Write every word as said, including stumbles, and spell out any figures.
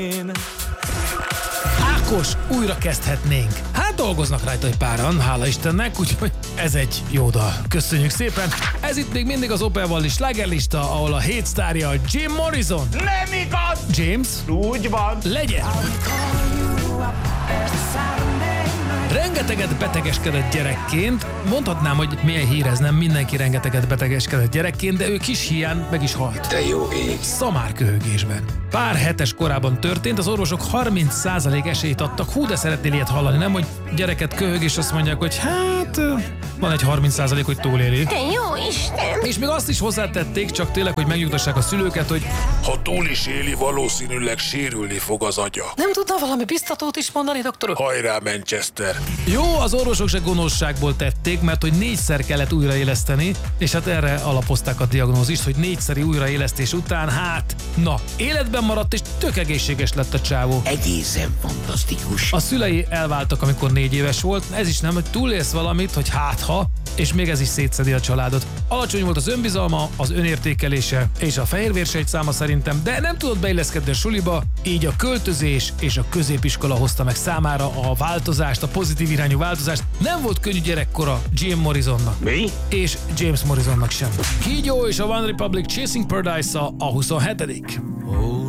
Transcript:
Ákos, újra kezdhetnénk. Hát dolgoznak rajta egy páran, hála Istennek, úgyhogy ez egy jó dal. Köszönjük szépen. Ez itt még mindig az Opel Valley slágerlista, ahol a hét sztárja Jim Morrison. Nem igaz! James? Úgy van. Legyen! Rengeteget betegeskedett gyerekként, mondhatnám, hogy milyen hír ez, nem mindenki rengeteget betegeskedett gyerekként, de ő kis hián meg is halt. De jó ég. Szamárköhögésben. Pár hetes korában történt, az orvosok harminc százalék esélyt adtak. Hú, de szeretnél ilyet hallani, nem? Hogy gyereket köhög, és azt mondják, hogy hát van egy harminc százalék, hogy túléli. De jó Isten! És még azt is hozzátették, csak tényleg, hogy megnyugtassák a szülőket, hogy Ha túl is éli, valószínűleg sérülni fog az agya. nem tudna valami biztatót is mondani, doktor? Hajrá, Manchester! Jó, az orvosok se gonoszságból tették, mert hogy négyszer kellett újraéleszteni, és hát erre alapozták a diagnózist, hogy négyszeri újraélesztés után, hát, na, életben maradt, és tök egészséges lett a csávó. Egészen fantasztikus. A szülei elváltak, amikor négy éves volt, ez is nem, hogy túlélsz valamit, hogy hátha, és még ez is szétszedi a családot. Alacsony volt az önbizalma, az önértékelése és a fehérvérsejtszáma szerintem, de nem tudott beilleszkedni a suliba, így a költözés és a középiskola hozta meg számára a változást, a pozitív irányú változást. Nem volt könnyű gyerekkora Jim Morrisonnak. Mi? És James Morrisonnak sem. Kígyó és a One Republic Chasing Paradise-a a huszonhetedik